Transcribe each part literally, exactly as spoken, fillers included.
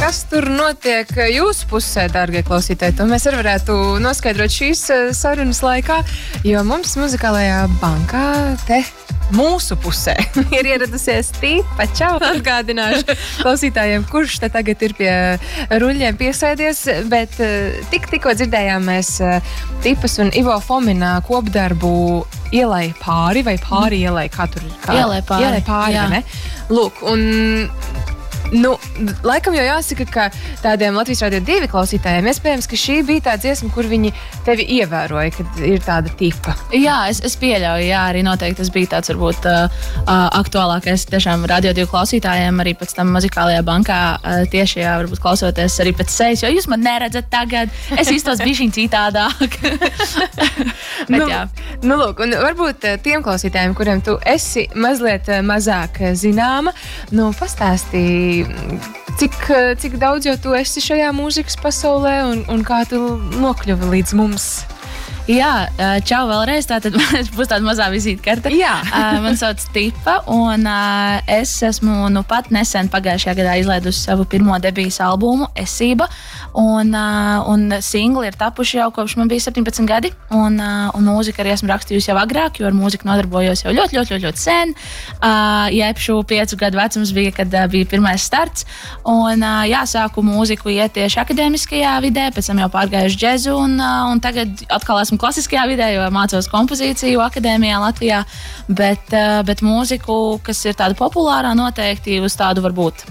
kas tur notiek jūsu pusē, dārgie klausītāji? To mēs arī varētu noskaidrot šīs sarunas laikā, jo mums muzikālajā bankā te mūsu pusē ir ieradusies Tipa. Čau! Atgādināšu klausītājiem, kurš te tagad ir pie ruļļiem piesēdies, bet tik, tikko dzirdējām mēs Tipas un Ivo Fomina kopdarbu Ielai pāri vai pāri ielai, kā tur ir? Kā? Ielai pāri. Ielai pāri, Jā. ne? Lūk, un nu, laikam jau jāsaka, ka tādiem Latvijas Rādio divi klausītājiem iespējams, ka šī bija tā dziesma, kur viņi tevi ievēroja, kad ir tāda Tipa. Jā, es, es pieļauju, jā, arī noteikti tas bija tāds varbūt uh, aktuālākais tiešām Rādio divi klausītājiem, arī pēc tam muzikālajā bankā uh, tieši, jā, varbūt klausoties arī pēc sejas, jo jūs man neredzat tagad, es iztos bišķiņ citādāk. Bet, nu, jā. Nu, lūk, un varbūt tiem klausītājiem, kuriem tu esi mazliet mazāk zināma, nu, pastāstīji, cik, cik daudz jau tu esi šajā mūzikas pasaulē un, un kā tu nokļuvi līdz mums. Jā, čau vēlreiz, tātad būs tāda mazā vizītkarte. Jā. Man sauc Tipa, un es esmu nu pat nesen pagājušajā gadā izlaidusi savu pirmo debijas albumu Esība, un, un singli ir tapuši jau kopš man bija septiņpadsmit gadi, un, un mūziku arī esmu rakstījusi jau agrāk, jo ar mūziku nodarbojos jau ļoti, ļoti, ļoti, ļoti sen. Jebšu piecu gadu vecums bija, kad bija pirmais starts, un jā, sāku mūziku iet tieši akadēmiskajā vidē, pēc tam jau pārgājuši džezu, un, un tagad atkal esmu klasiskajā vidē, jo mācos kompozīciju akadēmijā Latvijā, bet, bet mūziku, kas ir tāda populārā, noteikti uz tādu varbūt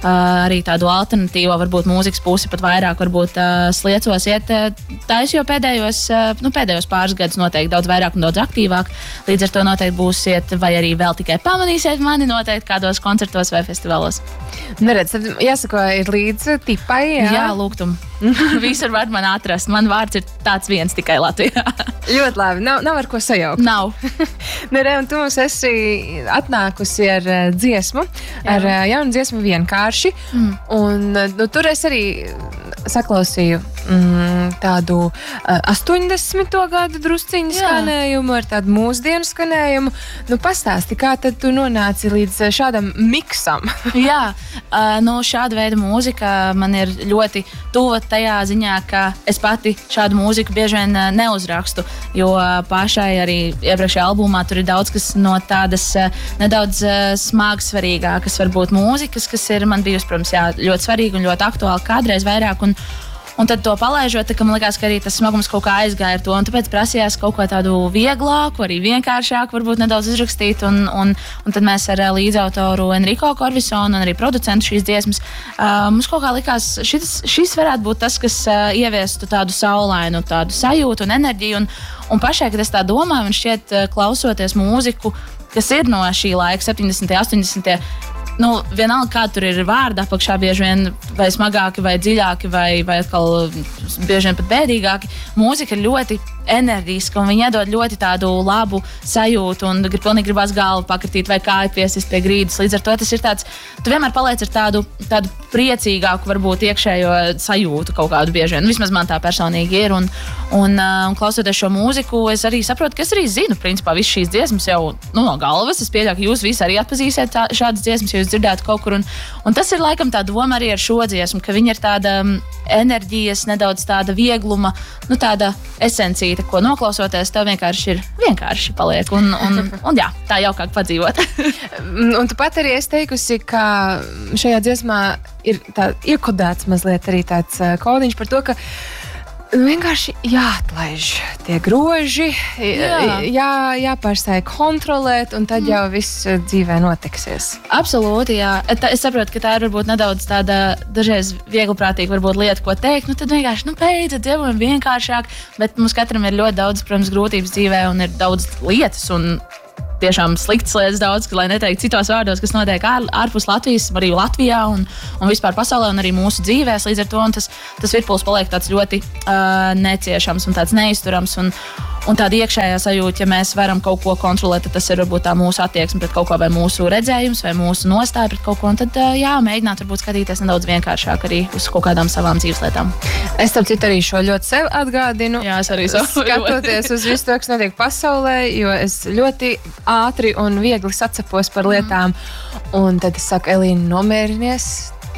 arī tādu alternatīvo, varbūt mūzikas pusi pat vairāk, varbūt sliecos iet taisi, jo pēdējos, nu, pēdējos pāris gadus noteikti daudz vairāk un daudz aktīvāk. Līdz ar to noteikti būsiet, vai arī vēl tikai pamanīsiet mani noteikti kādos koncertos vai festivālos. Neredz, tad jāsako ir līdz Tipai, jā? Jā, lūgtum. Visur var man atrast. Man vārds ir tāds viens tikai Latvijā. Ļoti labi, nav, nav ar ko sajaukt. Nav. Nere, un tu mums esi atnākusi ar uh, dziesmu, jā. ar uh, jaunu dziesmu vienkārši, mm. un nu, tur es arī saklausīju mm, tādu uh, astoņdesmito gadu drusciņu skanējumu, ar tādu mūsdienu skanējumu. Nu, pastāsti, kā tad tu nonāci līdz šādam miksam? Jā, uh, nu, šāda veida mūzika man ir ļoti tuva tajā ziņā, ka es pati šādu mūziku bieži vien uh, neuzrakstu, jo uh, pašai arī iepriekšējā albumā tur ir daudz kas no tādas uh, nedaudz uh, smāgsvarīgākas varbūt mūzikas, kas ir man bijusi, protams, jā, ļoti svarīga un ļoti aktuāla kādreiz vairāk, un Un tad to palaižot, tā, ka man liekas, ka arī tas smagums kaut kā aizgāja ar to. Un tāpēc prasījās kaut ko tādu vieglāku, arī vienkāršāku, varbūt nedaudz izrakstīt. Un, un, un tad mēs ar līdzautoru Enrico Corvisonu un arī producentu šīs dziesmas, uh, mums kaut kā likās, šis, šis varētu būt tas, kas uh, ieviestu tādu saulainu, tādu sajūtu un enerģiju. Un, un pašai, kad es tā domāju, man šķiet, uh, klausoties mūziku, kas ir no šī laika, septiņdesmitie, astoņdesmitie, nu, vienalga, kā tur ir vārdi apakšā, bieži vien vai smagāki, vai dziļāki, vai, vai atkal bieži vien pat bēdīgāki. Mūzika ir ļoti enerģiska, un viņi iedod ļoti tādu labu sajūtu, un grib, pilnīgi gribās galvu pakratīt vai kāju piesist pie grīdas. Līdz ar to tas ir tāds, tu vienmēr paliec ar tādu, tādu priecīgāku, varbūt iekšējo sajūtu kaut kādu bieži vien. Vismaz man tā personīgi ir, un, un, un klausoties šo mūziku, es arī saprotu, ka es arī zinu, principā, visu šīs dziesmas jau nu, no galvas. Es pieļauju, ka jūs visi arī atpazīsiet tā, šādas dziesmas, jo jūs dzirdētu kaut kur, un, un tas ir laikam tā doma arī ar šo dziesmu, ka viņa ir tāda enerģijas, nedaudz tāda viegluma, nu tāda esencīta, ko noklausoties, tev vienkārši ir vienkārši paliek, un, un, un jā, tā jaukāk padzīvot. Un tu pat arī esi teikusi, ka šajā dziesmā ir tā iekodēts mazliet arī tāds kodiņš par to, ka vienkārši jāatlaiž tie groži, jā, jā, jāpārstāj kontrolēt, un tad jau viss dzīvē notiksies. Absolūti, jā. Es saprotu, ka tā ir varbūt nedaudz tāda dažreiz viegliprātīga varbūt lieta, ko teikt. Nu, tad vienkārši, nu, beidzot, dzīvojam vienkāršāk, bet mums katram ir ļoti daudz, protams, grūtības dzīvē, un ir daudz lietas, un tiešām sliktas lietas daudz, lai neteiktu citos vārdos, kas notiek ār, ārpus Latvijas, arī Latvijā un, un vispār pasaulē un arī mūsu dzīvēs. Līdz ar to tas, tas virpuls paliek tāds ļoti uh, neciešams un tāds neizturams. Un, un tāda iekšējā sajūta, ja mēs varam kaut ko kontrolēt, tad tas ir varbūt tā mūsu attieksme pret kaut ko, vai mūsu redzējums, vai mūsu nostāja pret kaut ko. Un tad uh, jā, mēģināt varbūt skatīties nedaudz vienkāršāk arī uz kaut kādām savām dzīveslietām. Es tam citu arī šo ļoti sev atgādinu. Jā, es arī savu. Skatoties uz visu to, kas notiek pasaulē, jo es ļoti ātri un viegli sacepos par lietām. Mm. Un tad es saku, Elīna, nomierinies,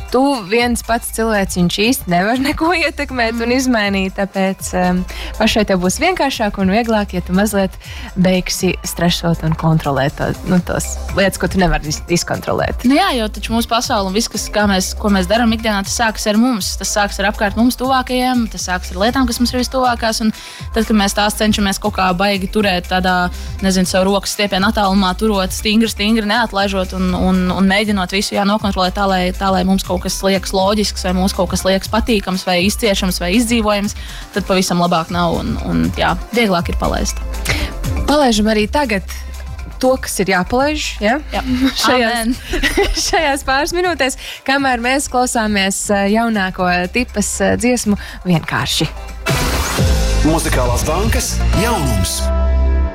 tu viens pats cilvēciņš īsti nevar neko ietekmēt un izmainīt, tāpēc um, pašai tev būs vienkāršāk un vieglāk, ja tu mazliet beigsi stresot un kontrolēt to, nu, tos lietas, ko tu nevari izkontrolēt. Nu jā, jo taču mūsu pasaule un viss, kas, kā mēs, ko mēs darām ikdienā, tas sākas ar mums. Tas sākas ar apkārt mums tuvākajiem, tas sākas ar lietām, kas mums ir vistuvākās. Un tad, kad mēs tās cenšamies kaut kā baigi turēt tādā, nezinu, savu rokas stiepienu attālumā, turot stingri, stingri, neatlaižot un, un, un mēģinot visu jā, nokontrolēt tā lai, tā, lai mums kaut kas liekas loģisks, vai mums kaut kas liekas patīkams, vai izciešams, vai izdzīvojams, tad pavisam labāk nav un, un jā, vieglāk ir palaist. Palaižam arī tagad to, kas ir jāpalaiž, ja? Jā. šajās, šajās pāris minūtēs, kamēr mēs klausāmies jaunāko tipas dziesmu vienkārši. Muzikālās bankas jaunums.